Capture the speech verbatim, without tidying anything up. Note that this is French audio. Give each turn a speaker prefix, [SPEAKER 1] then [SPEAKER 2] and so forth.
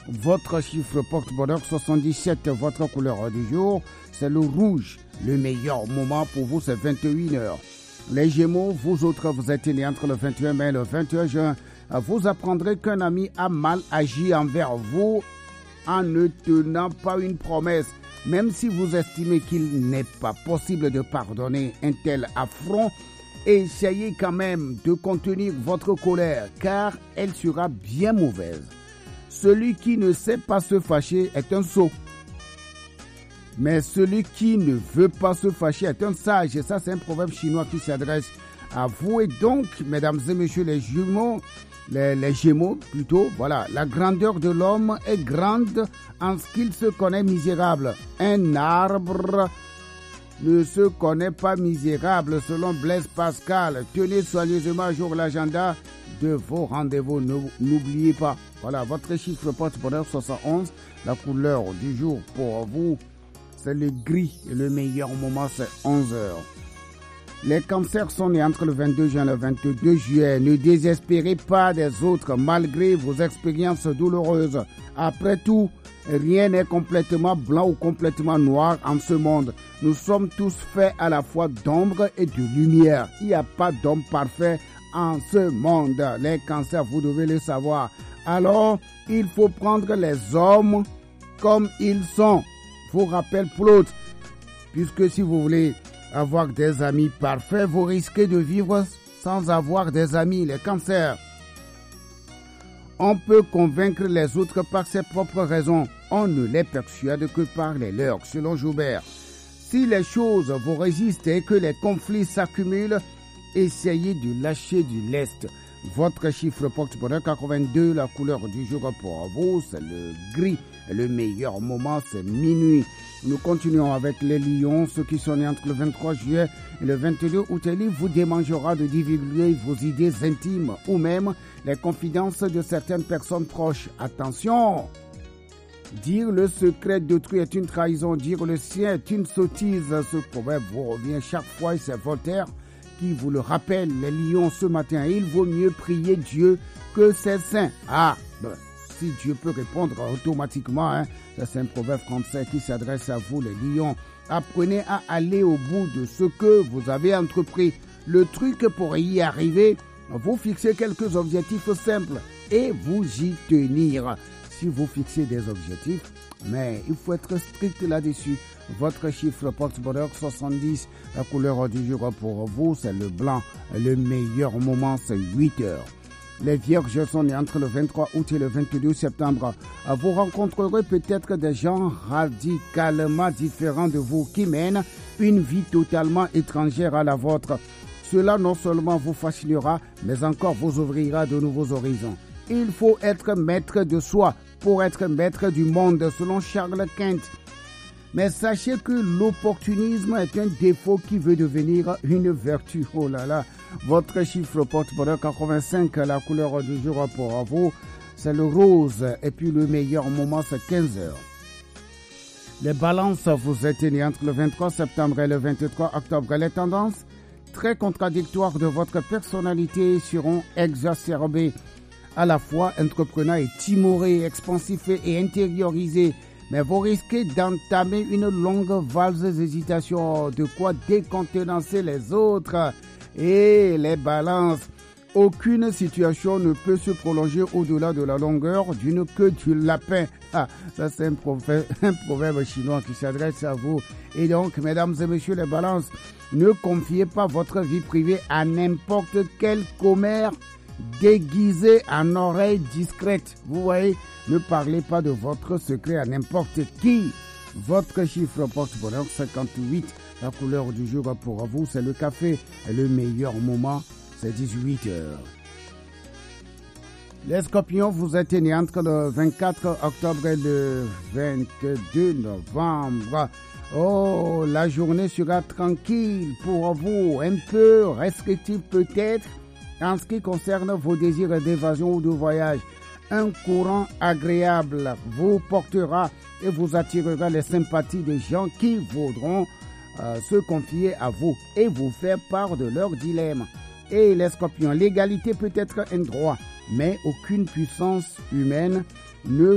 [SPEAKER 1] Votre chiffre porte-bonheur soixante-dix-sept, votre couleur du jour, c'est le rouge. Le meilleur moment pour vous, c'est vingt et une heures. Les Gémeaux, vous autres, vous êtes nés entre le vingt et un mai et le vingt et un juin. Vous apprendrez qu'un ami a mal agi envers vous en ne tenant pas une promesse. Même si vous estimez qu'il n'est pas possible de pardonner un tel affront, essayez quand même de contenir votre colère, car elle sera bien mauvaise. Celui qui ne sait pas se fâcher est un sot. Mais celui qui ne veut pas se fâcher est un sage. Et ça, c'est un proverbe chinois qui s'adresse à vous. Et donc, mesdames et messieurs les jumeaux, les, les gémeaux plutôt, voilà, la grandeur de l'homme est grande en ce qu'il se connaît misérable. Un arbre ne se connaît pas misérable selon Blaise Pascal. Tenez soigneusement à jour l'agenda de vos rendez-vous. N'oubliez pas, voilà, votre chiffre porte-bonheur soixante et onze, la couleur du jour pour vous, c'est le gris et le meilleur moment, c'est onze heures. Les cancers sont nés entre le vingt-deux juin et le vingt-deux juillet. Ne désespérez pas des autres malgré vos expériences douloureuses. Après tout, rien n'est complètement blanc ou complètement noir en ce monde. Nous sommes tous faits à la fois d'ombre et de lumière. Il n'y a pas d'homme parfait en ce monde. Les cancers, vous devez le savoir. Alors, il faut prendre les hommes comme ils sont. Vous rappelle Plot, puisque si vous voulez avoir des amis parfaits, vous risquez de vivre sans avoir des amis. Les cancers. On peut convaincre les autres par ses propres raisons. On ne les persuade que par les leurs, selon Joubert. Si les choses vous résistent et que les conflits s'accumulent, essayez de lâcher du lest. Votre chiffre porte-bonheur quatre-vingt-deux, la couleur du jour pour vous, c'est le gris. Le meilleur moment, c'est minuit. Nous continuons avec les lions, ceux qui sont nés entre le vingt-trois juillet et le vingt-deux août. Il vous démangera de divulguer vos idées intimes ou même les confidences de certaines personnes proches. Attention! Dire le secret d'autrui est une trahison, dire le sien est une sottise. Ce proverbe vous revient chaque fois et c'est Voltaire qui vous le rappelle. Les lions ce matin, il vaut mieux prier Dieu que ses saints. Ah, ben, si Dieu peut répondre automatiquement, hein, ça c'est un proverbe français qui s'adresse à vous les lions. Apprenez à aller au bout de ce que vous avez entrepris. Le truc pour y arriver, vous fixez quelques objectifs simples et vous y tenir. Si vous fixez des objectifs, mais il faut être strict là-dessus. Votre chiffre porte-bonheur soixante-dix, la couleur du jour pour vous, c'est le blanc. Le meilleur moment, c'est huit heures. Les vierges sont nés entre le vingt-trois août et le vingt-deux septembre. Vous rencontrerez peut-être des gens radicalement différents de vous qui mènent une vie totalement étrangère à la vôtre. Cela non seulement vous fascinera, mais encore vous ouvrira de nouveaux horizons. Il faut être maître de soi pour être maître du monde, selon Charles Quint. Mais sachez que l'opportunisme est un défaut qui veut devenir une vertu. Oh là là, votre chiffre porte-bonheur quatre-vingt-cinq, la couleur du jour pour vous, c'est le rose. Et puis le meilleur moment, c'est quinze heures. Les balances, vous êtes nés entre le vingt-trois septembre et le vingt-trois octobre. Les tendances très contradictoires de votre personnalité seront exacerbées. À la fois entreprenant et timoré, expansif et intériorisé. Mais vous risquez d'entamer une longue valse d'hésitation, de quoi décontenancer les autres. Et les balances, aucune situation ne peut se prolonger au-delà de la longueur d'une queue du lapin. Ah, ça c'est un proverbe, un proverbe chinois qui s'adresse à vous. Et donc, mesdames et messieurs les balances, ne confiez pas votre vie privée à n'importe quel commère déguisé en oreille discrète. Vous voyez, ne parlez pas de votre secret à n'importe qui. Votre chiffre porte-bonheur cinquante-huit. La couleur du jour pour vous, c'est le café. Et le meilleur moment, c'est dix-huit heures. Les scorpions, vous êtes nés entre le vingt-quatre octobre et le vingt-deux novembre. Oh, la journée sera tranquille pour vous, un peu restrictive peut-être en ce qui concerne vos désirs d'évasion ou de voyage. Un courant agréable vous portera et vous attirera les sympathies des gens qui voudront euh, se confier à vous et vous faire part de leurs dilemmes. Et les scorpions, l'égalité peut être un droit, mais aucune puissance humaine ne